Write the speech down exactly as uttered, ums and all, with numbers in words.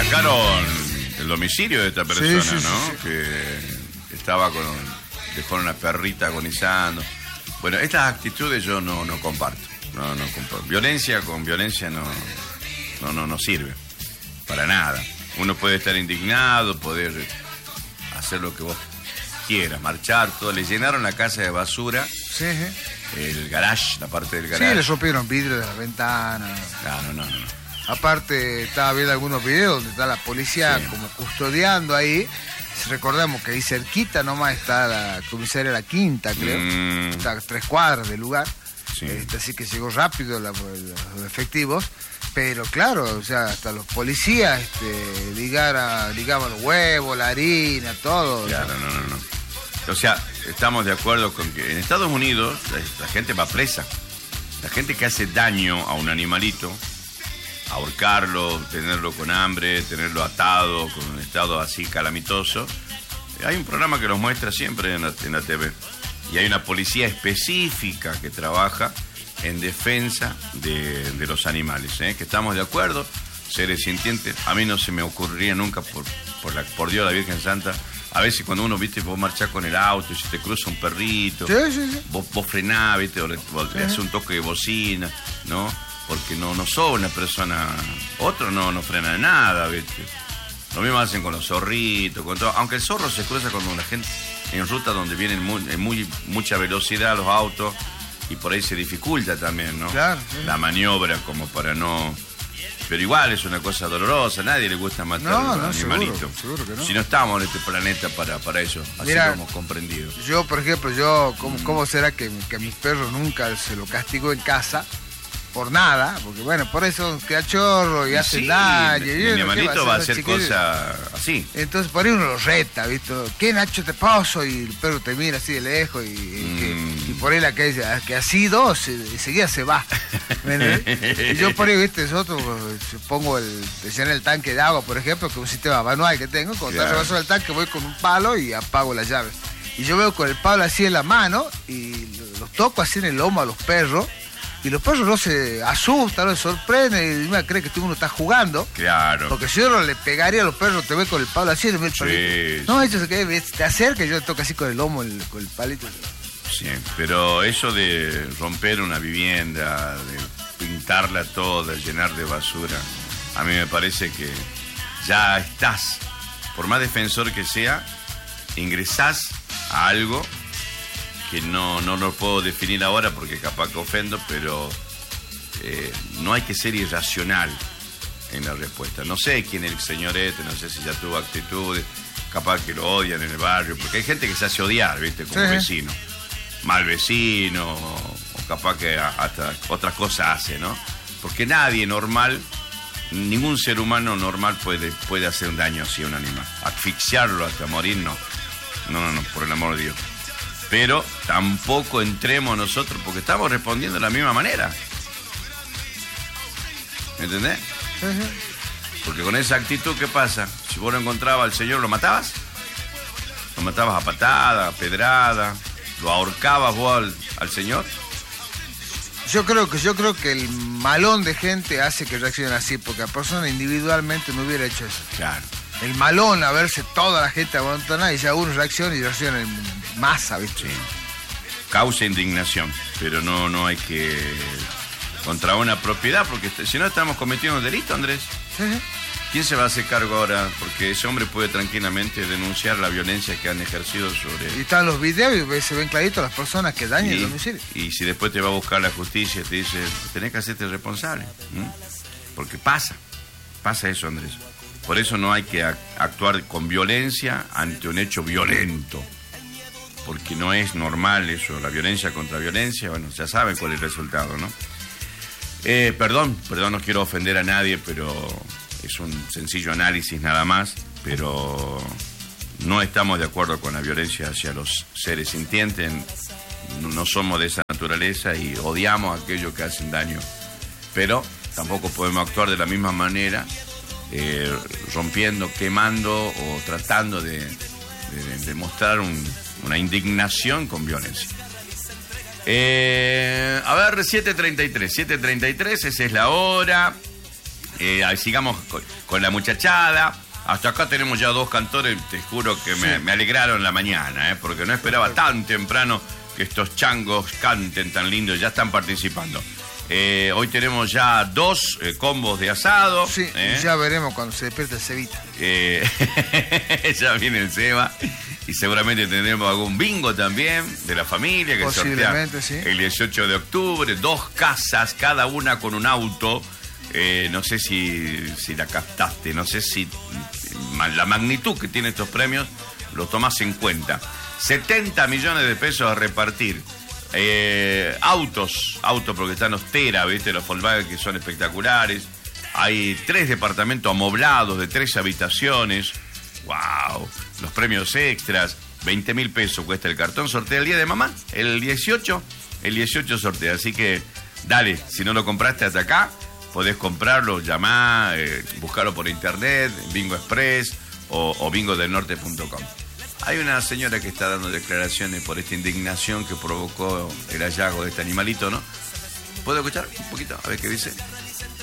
marcaron el domicilio de esta persona, sí, sí, ¿no? Sí, sí. Que estaba con... dejó una perrita agonizando. Bueno, estas actitudes yo no, no comparto. No, no comparto. Violencia con violencia no, no, no, no sirve. Para nada. Uno puede estar indignado, poder hacer lo que vos quieras, marchar, todo. Le llenaron la casa de basura. Sí, sí. El garage, la parte del garage. Sí, le rompieron vidrio de las ventanas. No, no, no, no. Aparte, estaba viendo algunos videos donde está la policía sí. como custodiando ahí. Recordemos que ahí cerquita nomás está la comisaría La Quinta, creo. Mm. Está a tres cuadras del lugar. Sí. Este, así que llegó rápido la, los efectivos. Pero claro, o sea, hasta los policías este, ligara, ligaban los huevos, la harina, todo. Claro, no, no, no. O sea, estamos de acuerdo con que en Estados Unidos la, la gente va presa. La gente que hace daño a un animalito, ahorcarlo, tenerlo con hambre, tenerlo atado, con un estado así calamitoso. Hay un programa que los muestra siempre en la, en la T V. Y hay una policía específica que trabaja en defensa de, de los animales, ¿eh? Que estamos de acuerdo, seres sintientes. A mí no se me ocurriría nunca, por, por, la, por Dios, la Virgen Santa. A veces cuando uno, viste, vos marchás con el auto y si te cruza un perrito, sí, sí, sí. Vos, vos frenás, viste, o le, o le haces un toque de bocina, ¿no? Porque no, no sos una persona... Otro no, no frena de nada, ¿viste? Lo mismo hacen con los zorritos, con todo. Aunque el zorro se cruza cuando la gente... En ruta donde vienen muy, en muy, mucha velocidad los autos... Y por ahí se dificulta también, ¿no? Claro. Sí. La maniobra como para no... Pero igual es una cosa dolorosa. A nadie le gusta matar no, a un no, animalito. Seguro, seguro que no. Si no estamos en este planeta para, para eso. Así Mira, lo hemos comprendido. Yo, por ejemplo, yo... ¿Cómo, mm. ¿cómo será que, que a mis perros nunca se lo castigo en casa? Por nada, porque bueno, por eso queda chorro y, y hacen sí, daño. Mi, mi hermanito va a hacer cosas así. Entonces por ahí uno lo reta, ¿viste? ¿Qué, Nacho, te paso? Y el perro te mira así de lejos y, mm. que, y por ahí la que, que así dos, enseguida se va. Y yo por ahí, ¿viste? Nosotros pongo el, llenar el tanque de agua, por ejemplo, que es un sistema manual que tengo. Cuando claro. está rebasado el tanque voy con un palo y apago la llave. Y yo veo con el palo así en la mano y los toco así en el lomo a los perros. Y los perros no se asustan, no se sorprenden, y me cree que uno está jugando. Claro. Porque si yo no le pegaría a los perros, te ve con el palo así, el sí, no, ellos se quedan, te acerca y yo le toco así con el lomo, el, con el palito. Sí, pero eso de romper una vivienda, de pintarla toda, llenar de basura, a mí me parece que ya estás, por más defensor que sea, ingresás a algo que no, no lo puedo definir ahora porque capaz que ofendo, pero eh, no hay que ser irracional en la respuesta. No sé quién es el señor este, no sé si ya tuvo actitudes, capaz que lo odian en el barrio, porque hay gente que se hace odiar, ¿viste? Como sí. vecino, mal vecino, o capaz que hasta otras cosas hace, ¿no? Porque nadie normal, ningún ser humano normal puede, puede hacer un daño así a un animal. Asfixiarlo hasta morir, no. No, no, no, por el amor de Dios. Pero tampoco entremos nosotros, porque estamos respondiendo de la misma manera. ¿Me entendés? Uh-huh. Porque con esa actitud, ¿qué pasa? Si vos lo encontrabas al señor, ¿lo matabas? ¿Lo matabas a patada, a pedrada? ¿Lo ahorcabas vos al, al señor? Yo creo que yo creo que el malón de gente hace que reaccionen así, porque la persona individualmente no hubiera hecho eso. Claro. El malón, a verse toda la gente amontonada y ya uno reacciona y reacciona en masa, ¿viste? Sí. Causa indignación, pero no, no hay que... contra una propiedad, porque si no estamos cometiendo un delito, Andrés. Sí, sí. ¿Quién se va a hacer cargo ahora? Porque ese hombre puede tranquilamente denunciar la violencia que han ejercido sobre... Y están los videos y se ven claritos las personas que dañan el domicilio. Y si después te va a buscar la justicia, te dice, tenés que hacerte responsable. ¿Mm? Porque pasa, pasa eso, Andrés. Por eso no hay que actuar con violencia ante un hecho violento. Porque no es normal eso, la violencia contra violencia. Bueno, ya saben cuál es el resultado, ¿no? Eh, perdón, perdón, no quiero ofender a nadie, pero es un sencillo análisis nada más. Pero no estamos de acuerdo con la violencia hacia los seres sintientes. No somos de esa naturaleza y odiamos a aquellos que hacen daño. Pero tampoco podemos actuar de la misma manera. Eh, rompiendo, quemando o tratando de, de, de mostrar un, una indignación con violencia. Eh, a ver, siete treinta y tres, siete treinta y tres, esa es la hora. Eh, sigamos con, con la muchachada. Hasta acá tenemos ya dos cantores, te juro que me, sí. me alegraron la mañana, ¿eh? Porque no esperaba tan temprano que estos changos canten tan lindo, ya están participando. Eh, hoy tenemos ya dos eh, combos de asado. Sí, ¿eh? Ya veremos cuando se despierte el Cebita. Eh, ya viene el Seba. Y seguramente tendremos algún bingo también de la familia que sortea sí. el dieciocho de octubre. Dos casas, cada una con un auto. Eh, no sé si, si la captaste, no sé si la magnitud que tienen estos premios lo tomás en cuenta. setenta millones de pesos a repartir. Eh, autos, autos porque están Ostera, ¿viste? Los Volkswagen que son espectaculares. Hay tres departamentos amoblados de tres habitaciones. ¡Wow! Los premios extras. veinte mil pesos cuesta el cartón. Sortea el día de mamá. El dieciocho. El dieciocho sortea. Así que dale, si no lo compraste hasta acá, podés comprarlo, llamá, eh, buscarlo por internet, Bingo Express o, o bingo del norte punto com. Hay una señora que está dando declaraciones por esta indignación que provocó el hallazgo de este animalito, ¿no? ¿Puedo escuchar un poquito? A ver qué dice.